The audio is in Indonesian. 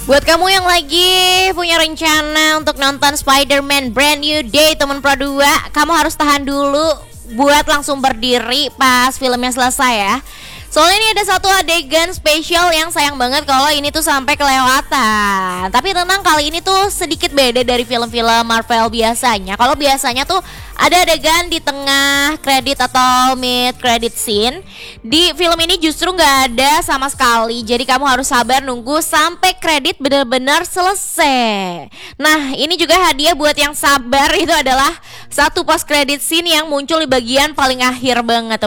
Buat kamu yang lagi punya rencana untuk nonton Spider-Man Brand New Day teman Pro 2, kamu harus tahan dulu buat langsung berdiri pas filmnya selesai ya. Soalnya ini ada satu adegan spesial yang sayang banget kalau ini tuh sampai kelewatan. Tapi tenang, kali ini tuh sedikit beda dari film-film Marvel biasanya. Kalau biasanya tuh ada adegan di tengah kredit atau mid credit scene. Di film ini justru nggak ada sama sekali. Jadi kamu harus sabar nunggu sampai kredit benar-benar selesai. Nah, ini juga hadiah buat yang sabar, itu adalah satu post credit scene yang muncul di bagian paling akhir banget.